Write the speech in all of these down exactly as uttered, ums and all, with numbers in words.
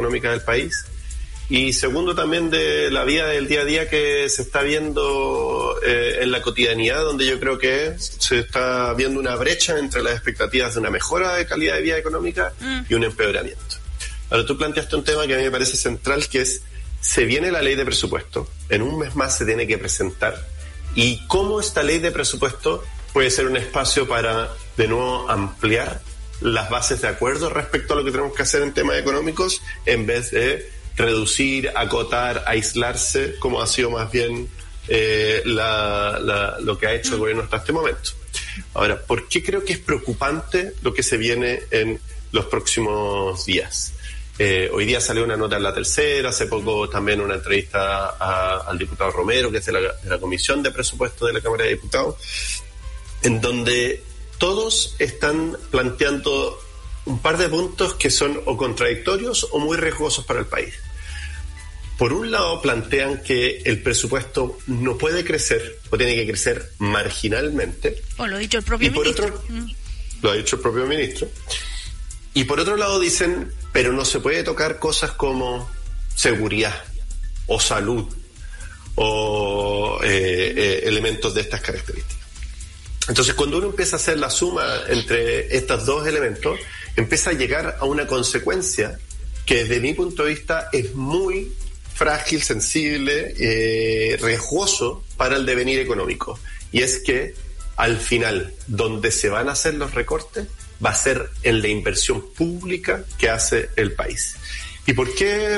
económica del país. Y segundo, también de la vida del día a día que se está viendo eh, en la cotidianidad, donde yo creo que se está viendo una brecha entre las expectativas de una mejora de calidad de vida económica mm. y un empeoramiento. Ahora, tú planteaste un tema que a mí me parece central, que es, se viene la ley de presupuesto, en un mes más se tiene que presentar, y cómo esta ley de presupuesto puede ser un espacio para, de nuevo, ampliar las bases de acuerdo respecto a lo que tenemos que hacer en temas económicos, en vez de reducir, acotar, aislarse, como ha sido más bien eh, la, la, lo que ha hecho el gobierno hasta este momento. Ahora, ¿por qué creo que es preocupante lo que se viene en los próximos días? Eh, hoy día salió una nota en La Tercera, hace poco también una entrevista a, al diputado Romero, que es de la, de la Comisión de Presupuesto de la Cámara de Diputados, en donde todos están planteando un par de puntos que son o contradictorios o muy riesgosos para el país. Por un lado, plantean que el presupuesto no puede crecer o tiene que crecer marginalmente. O lo ha dicho el propio y por ministro. Otro, mm. Lo ha dicho el propio ministro. Y por otro lado dicen, pero no se puede tocar cosas como seguridad o salud o eh, eh, elementos de estas características. Entonces, cuando uno empieza a hacer la suma entre estos dos elementos, empieza a llegar a una consecuencia que desde mi punto de vista es muy frágil, sensible, eh, riesgoso para el devenir económico. Y es que al final, donde se van a hacer los recortes, va a ser en la inversión pública que hace el país. ¿Y por qué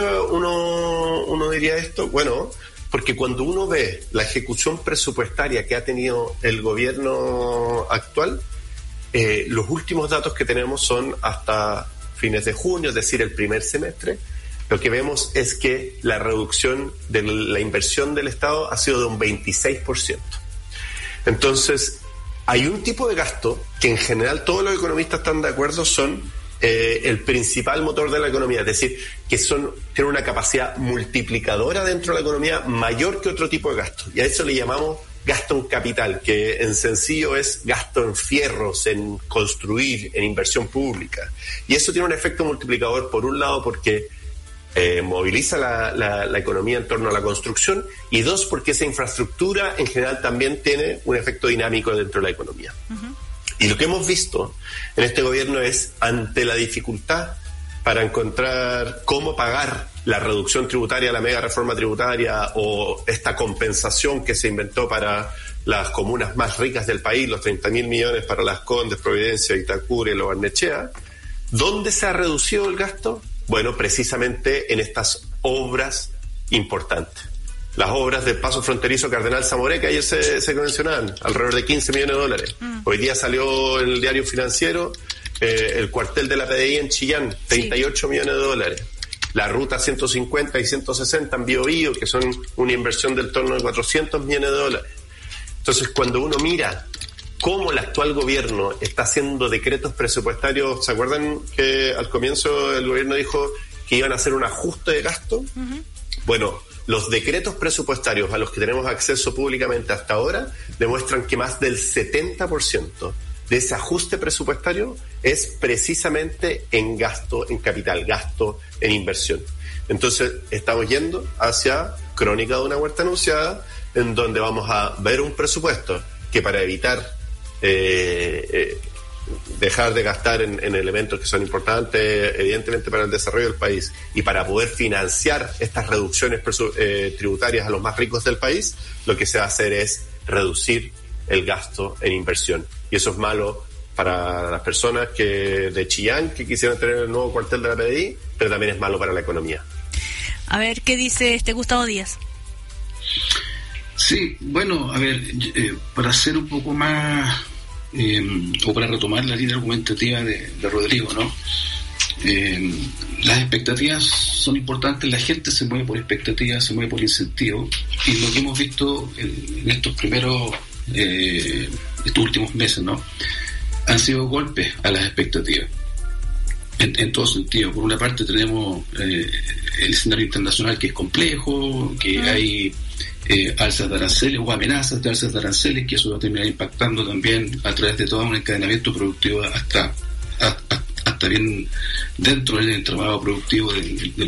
uno, uno diría esto? Bueno, porque cuando uno ve la ejecución presupuestaria que ha tenido el gobierno actual, eh, los últimos datos que tenemos son hasta fines de junio, es decir, el primer semestre. Lo que vemos es que la reducción de la inversión del Estado ha sido de un veintiséis por ciento. Entonces, hay un tipo de gasto que en general todos los economistas están de acuerdo son eh, el principal motor de la economía, es decir, que son tienen una capacidad multiplicadora dentro de la economía mayor que otro tipo de gasto. Y a eso le llamamos gasto en capital, que en sencillo es gasto en fierros, en construir, en inversión pública. Y eso tiene un efecto multiplicador, por un lado, porque Eh, moviliza la, la, la economía en torno a la construcción, y dos, porque esa infraestructura en general también tiene un efecto dinámico dentro de la economía. Uh-huh. Y lo que hemos visto en este gobierno es, ante la dificultad para encontrar cómo pagar la reducción tributaria, la mega reforma tributaria o esta compensación que se inventó para las comunas más ricas del país, los treinta mil millones para Las Condes, Providencia, Itacura y Lo Barnechea, ¿dónde se ha reducido el gasto? Bueno, precisamente en estas obras importantes. Las obras del paso fronterizo Cardenal Zamoré, que ayer se, se mencionaban, alrededor de quince millones de dólares. Mm. Hoy día salió en el diario financiero eh, el cuartel de la P D I en Chillán, treinta y ocho sí. millones de dólares. La ruta ciento cincuenta y ciento sesenta en Biobío, que son una inversión del torno de cuatrocientos millones de dólares. Entonces, cuando uno mira cómo el actual gobierno está haciendo decretos presupuestarios, ¿se acuerdan que al comienzo el gobierno dijo que iban a hacer un ajuste de gasto? Uh-huh. Bueno, los decretos presupuestarios a los que tenemos acceso públicamente hasta ahora demuestran que más del setenta por ciento de ese ajuste presupuestario es precisamente en gasto en capital, gasto en inversión. Entonces, estamos yendo hacia crónica de una muerte anunciada, en donde vamos a ver un presupuesto que, para evitar Eh, eh, dejar de gastar en, en elementos que son importantes evidentemente para el desarrollo del país y para poder financiar estas reducciones presu- eh, tributarias a los más ricos del país, lo que se va a hacer es reducir el gasto en inversión, y eso es malo para las personas que de Chillán que quisieran tener el nuevo cuartel de la P D I, pero también es malo para la economía. A ver, ¿qué dice este Gustavo Díaz? Sí, bueno, a ver, eh, para ser un poco más, eh, o para retomar la línea argumentativa de, de Rodrigo, ¿no? Eh, las expectativas son importantes, la gente se mueve por expectativas, se mueve por incentivo, y lo que hemos visto en, en estos primeros, eh, estos últimos meses, ¿no? Han sido golpes a las expectativas. En, en todo sentido. Por una parte tenemos eh, el escenario internacional, que es complejo, que uh-huh. hay eh, alzas de aranceles o amenazas de alzas de aranceles, que eso va a terminar impactando también a través de todo un encadenamiento productivo hasta, hasta, hasta bien dentro del entramado productivo del, del